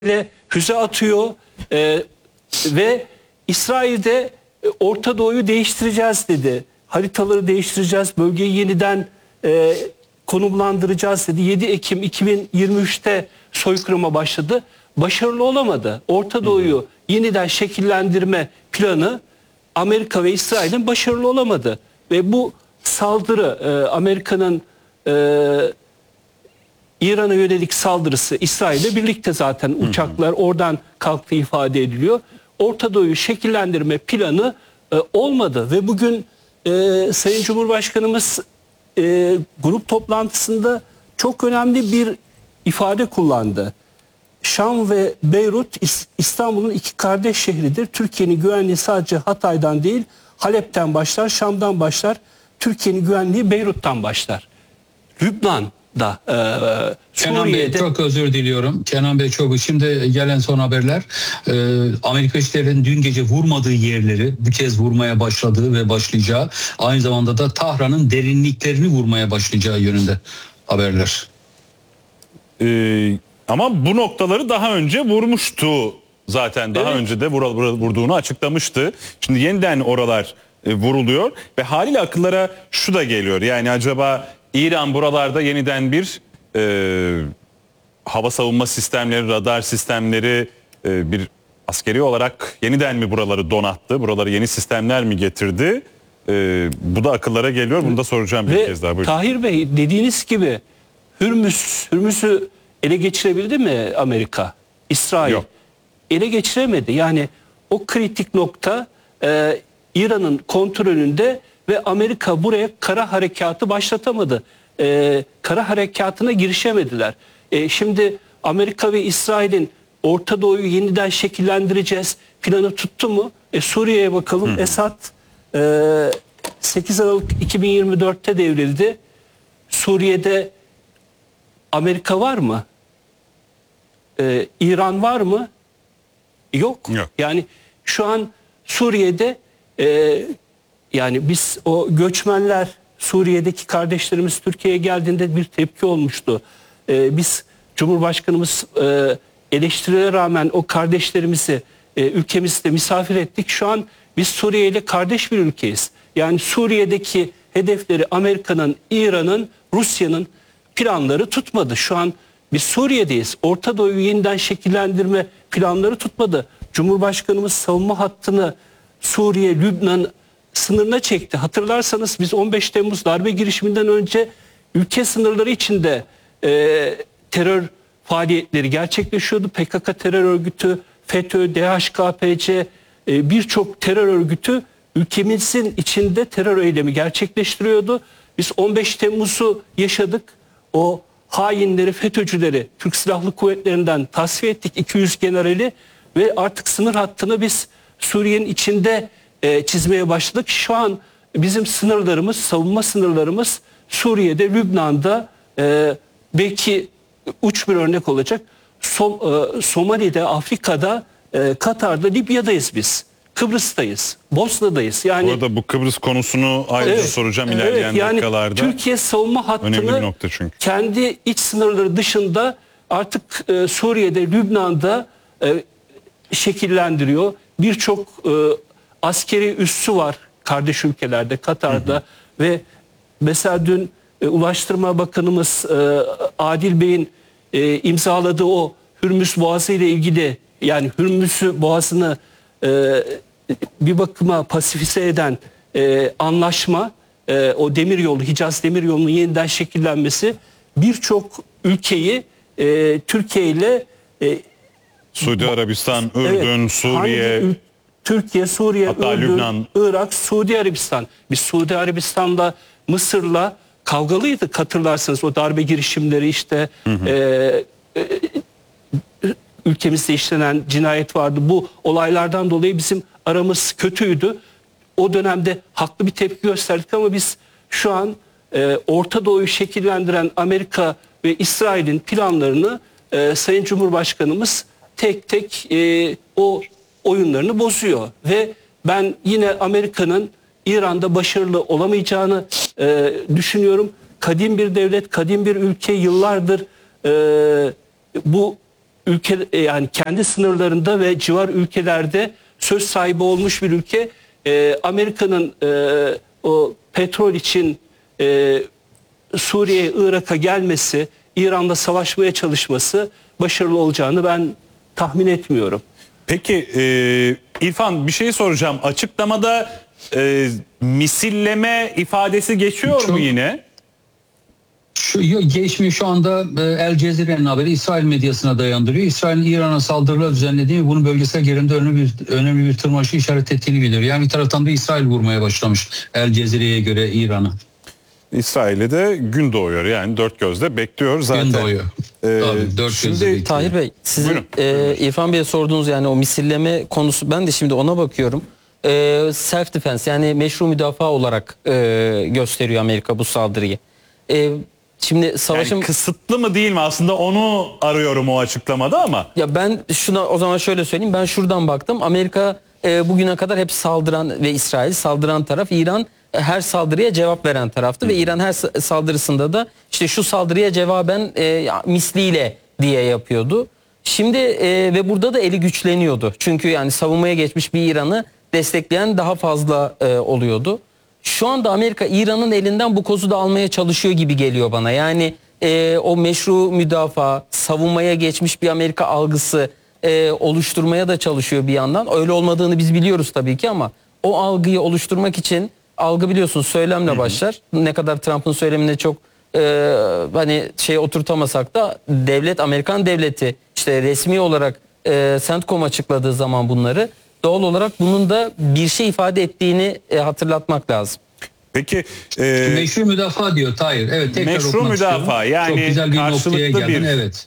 füze atıyor ve İsrail'de Orta Doğu'yu değiştireceğiz dedi. Haritaları değiştireceğiz, bölgeyi yeniden konumlandıracağız dedi. 7 Ekim 2023'te soykırıma başladı. Başarılı olamadı. Orta Doğu'yu yeniden şekillendirme planı Amerika ve İsrail'in başarılı olamadı. Ve bu saldırı Amerika'nın İran'a yönelik saldırısı İsrail'le birlikte zaten uçaklar oradan kalktığı ifade ediliyor. Orta Doğu'yu şekillendirme planı olmadı ve bugün Sayın Cumhurbaşkanımız grup toplantısında çok önemli bir ifade kullandı. Şam ve Beyrut İstanbul'un iki kardeş şehridir. Türkiye'nin güvenliği sadece Hatay'dan değil Halep'ten başlar, Şam'dan başlar. Türkiye'nin güvenliği Beyrut'tan başlar. Lübnan'da, Kenan Bey çok özür diliyorum. Kenan Bey şimdi gelen son haberler Amerika İşleri'nin dün gece vurmadığı yerleri bu kez vurmaya başladığı ve başlayacağı, aynı zamanda da Tahran'ın derinliklerini vurmaya başlayacağı yönünde haberler. Ama bu noktaları daha önce vurmuştu zaten. Daha önce de vurduğunu açıklamıştı. Şimdi yeniden oralar vuruluyor ve haliyle akıllara şu da geliyor. Yani acaba İran buralarda yeniden bir hava savunma sistemleri, radar sistemleri, bir askeri olarak yeniden mi buraları donattı? Buraları yeni sistemler mi getirdi? Bu da akıllara geliyor. Bunu da soracağım bir kez daha. Buyurun. Tahir Bey, dediğiniz gibi Hürmüz'ü ele geçirebildi mi Amerika? İsrail Yok. Ele geçiremedi. Yani o kritik nokta İran'ın kontrolünde ve Amerika buraya kara harekatı başlatamadı. Kara harekatına girişemediler. Şimdi Amerika ve İsrail'in Orta Doğu'yu yeniden şekillendireceğiz planı tuttu mu? Suriye'ye bakalım. Esad 8 Aralık 2024'te devrildi. Suriye'de Amerika var mı? İran var mı? Yok. Yani şu an Suriye'de yani biz o göçmenler, Suriye'deki kardeşlerimiz Türkiye'ye geldiğinde bir tepki olmuştu. Biz Cumhurbaşkanımız eleştirilere rağmen o kardeşlerimizi ülkemizde misafir ettik. Şu an biz Suriye ile kardeş bir ülkeyiz. Yani Suriye'deki hedefleri Amerika'nın, İran'ın, Rusya'nın planları tutmadı. Şu an biz Suriye'deyiz. Orta Doğu'yu yeniden şekillendirme planları tutmadı. Cumhurbaşkanımız savunma hattını Suriye, Lübnan sınırına çekti. Hatırlarsanız biz 15 Temmuz darbe girişiminden önce ülke sınırları içinde terör faaliyetleri gerçekleşiyordu. PKK terör örgütü, FETÖ, DHKPC birçok terör örgütü ülkemizin içinde terör eylemi gerçekleştiriyordu. Biz 15 Temmuz'u yaşadık. O hainleri, FETÖ'cüleri Türk Silahlı Kuvvetleri'nden tasfiye ettik, 200 generali ve artık sınır hattını biz Suriye'nin içinde çizmeye başladık. Şu an bizim sınırlarımız, savunma sınırlarımız Suriye'de, Lübnan'da, belki uç bir örnek olacak. Somali'de, Afrika'da, Katar'da, Libya'dayız biz. Kıbrıs'tayız, Bosna'dayız. Yani bu arada bu Kıbrıs konusunu ayrıca soracağım ilerleyen dakikalarda. Türkiye savunma hattını kendi iç sınırları dışında artık Suriye'de, Lübnan'da şekillendiriyor. Birçok askeri üssü var kardeş ülkelerde, Katar'da ve mesela dün Ulaştırma Bakanımız Adil Bey'in imzaladığı o Hürmüz Boğazı ile ilgili, yani Hürmüz Boğazı'nı bir bakıma pasifize eden anlaşma, o demiryolu, Hicaz demiryolunun yeniden şekillenmesi birçok ülkeyi Türkiye ile Suudi Arabistan, Ürdün, Suriye, Türkiye, Suriye, hatta Ürdün, Lübnan, Irak, Suudi Arabistan. Biz Suudi Arabistan'la, Mısır'la kavgalıydık, hatırlarsanız o darbe girişimleri işte ülkemizde işlenen cinayet vardı. Bu olaylardan dolayı bizim aramız kötüydü. O dönemde haklı bir tepki gösterdik ama biz şu an Orta Doğu'yu şekillendiren Amerika ve İsrail'in planlarını Sayın Cumhurbaşkanımız tek tek o oyunlarını bozuyor. Ve ben yine Amerika'nın İran'da başarılı olamayacağını düşünüyorum. Kadim bir devlet, kadim bir ülke, yıllardır bu yani kendi sınırlarında ve civar ülkelerde söz sahibi olmuş bir ülke. Amerika'nın o petrol için Suriye, Irak'a gelmesi, İran'la savaşmaya çalışması başarılı olacağını ben tahmin etmiyorum. Peki İrfan, bir şey soracağım. Açıklamada misilleme ifadesi geçiyor mu yine? Geçmiyor şu anda. El Cezire'nin haberi İsrail medyasına dayandırıyor. İsrail'in İran'a saldırılar düzenlediği ve bunun bölgesel gerilimde önemli bir tırmanışı işaret ettiğini bildiriyor. Yani bir taraftan da İsrail vurmaya başlamış El Cezire'ye göre İran'a. İsrail'e de gün doğuyor, yani dört gözle bekliyor zaten. Gün doğuyor. Tabii, dört gözle bekliyor. Tahir Bey, sizin İrfan Bey'e sorduğunuz yani o misilleme konusu, ben de şimdi ona bakıyorum. Self defense, yani meşru müdafaa olarak gösteriyor Amerika bu saldırıyı. Şimdi savaşın yani kısıtlı mı değil mi, aslında onu arıyorum o açıklamada ama. Ya ben şuna o zaman şöyle söyleyeyim, ben şuradan baktım. Amerika bugüne kadar hep saldıran ve İsrail saldıran taraf, İran her saldırıya cevap veren taraftı ve İran her saldırısında da işte şu saldırıya cevaben misliyle diye yapıyordu. Şimdi ve burada da eli güçleniyordu. Çünkü yani savunmaya geçmiş bir İran'ı destekleyen daha fazla oluyordu. Şu anda Amerika İran'ın elinden bu kozu da almaya çalışıyor gibi geliyor bana. Yani o meşru müdafaa, savunmaya geçmiş bir Amerika algısı oluşturmaya da çalışıyor bir yandan. Öyle olmadığını biz biliyoruz tabii ki ama o algıyı oluşturmak için, algı biliyorsun söylemle başlar. Ne kadar Trump'ın söylemine çok hani oturtamasak da devlet, Amerikan devleti işte resmi olarak CENTCOM açıkladığı zaman bunları, doğal olarak bunun da bir şey ifade ettiğini hatırlatmak lazım. Peki meşru müdafaa diyor Tahir. Evet, tekrar meşru müdafaa yani çok güzel bir karşılıklı bir evet.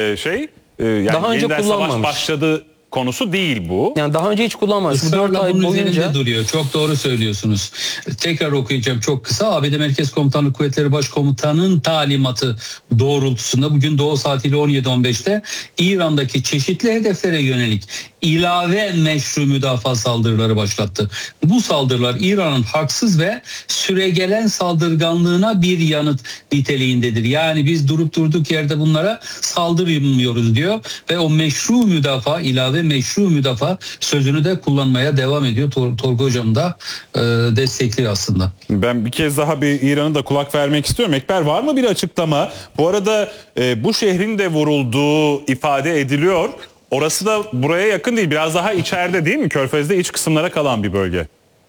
Yani daha önce kullanmamış. Savaş başladı konusu değil bu. Yani daha önce hiç kullanmamış. Bu 4 ay boyunca duruyor. Çok doğru söylüyorsunuz. Tekrar okuyacağım çok kısa. ABD Merkez Komutanlık Kuvvetleri Başkomutanı'nın talimatı doğrultusunda bugün Doğu saatiyle 17.15'te İran'daki çeşitli hedeflere yönelik ilave meşru müdafaa saldırıları başlattı. Bu saldırılar İran'ın haksız ve süregelen saldırganlığına bir yanıt niteliğindedir. Yani biz durup durduk yerde bunlara saldırmıyoruz diyor ve o meşru müdafaa, ilave meşru müdafaa sözünü de kullanmaya devam ediyor. Tolga Hocam da destekliyor aslında. Ben bir kez daha bir İran'ı da kulak vermek istiyorum. Ekber, var mı bir açıklama? Bu arada bu şehrin de vurulduğu ifade ediliyor. Orası da buraya yakın değil. Biraz daha içeride değil mi? Körfez'de iç kısımlara kalan bir bölge.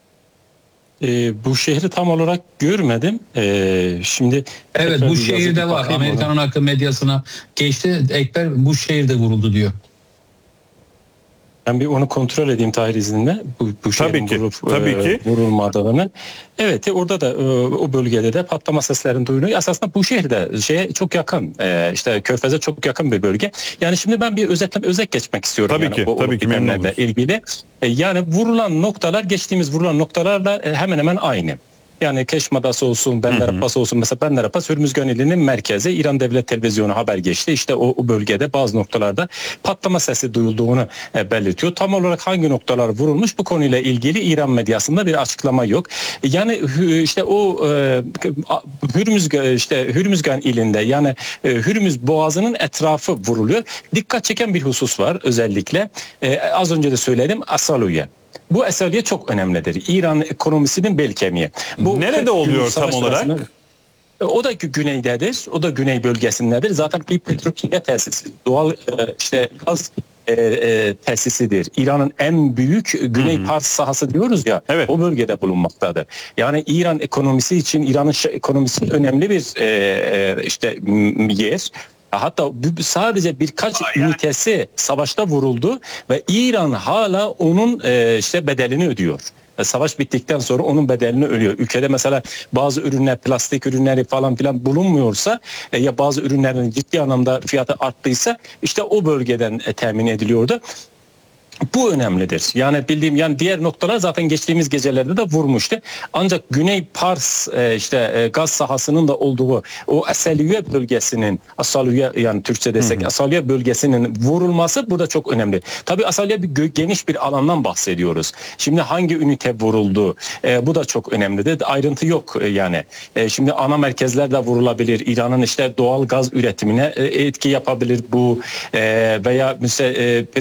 Bu şehri tam olarak görmedim. Şimdi evet, bu şehirde var. Amerika'nın akım medyasına geçti. Ekber bu şehirde vuruldu diyor. Ben bir onu kontrol edeyim Tahir izninle. Bu şehrin vurulmadığını. Evet, orada da o bölgede de patlama seslerinin duyuluyor. Esasında bu şehirde çok yakın. İşte Körfez'e çok yakın bir bölge. Yani şimdi ben bir özet geçmek istiyorum. Tabii ki memnun oluruz. İlgili. Yani geçtiğimiz vurulan noktalarla hemen hemen aynı. Yani Keşm Adası olsun, Bender Abbas olsun. Mesela Bender Abbas Hürmüz Gönüllü'nün merkezi. İran Devlet Televizyonu haber geçti. İşte o bölgede bazı noktalarda patlama sesi duyulduğunu belirtiyor. Tam olarak hangi noktalar vurulmuş, bu konuyla ilgili İran medyasında bir açıklama yok. Yani işte o Hürmüzgan ilinde, yani Hürmüz Boğazı'nın etrafı vuruluyor. Dikkat çeken bir husus var özellikle. Az önce de söyledim, Asaluye. Bu Esaliye çok önemlidir. İran ekonomisinin bel kemiği. Bu nerede oluyor tam olarak? O da güneydedir. O da güney bölgesindedir. Zaten bir petrokimya tesisi, doğal gaz tesisidir. İran'ın en büyük Güney Pars sahası diyoruz ya. Evet. O bölgede bulunmaktadır. Yani İran ekonomisi için, İran'ın ekonomisi önemli bir yer. Hatta sadece birkaç ünitesi savaşta vuruldu ve İran hala onun bedelini ödüyor. Savaş bittikten sonra onun bedelini ödüyor. Ülkede mesela bazı ürünler, plastik ürünleri falan filan bulunmuyorsa ya bazı ürünlerin ciddi anlamda fiyatı arttıysa işte o bölgeden temin ediliyordu. Bu önemlidir. Yani bildiğim diğer noktalar zaten geçtiğimiz gecelerde de vurmuştu. Ancak Güney Pars gaz sahasının da olduğu o Asaliye bölgesinin, Asaliye yani Türkçe desek Asaliye bölgesinin vurulması burada çok önemli. Tabii Asaliye geniş bir alandan bahsediyoruz. Şimdi hangi ünite vuruldu? Bu da çok önemli. Ayrıntı yok yani. Şimdi ana merkezler de vurulabilir. İran'ın doğal gaz üretimine etki yapabilir bu veya mesela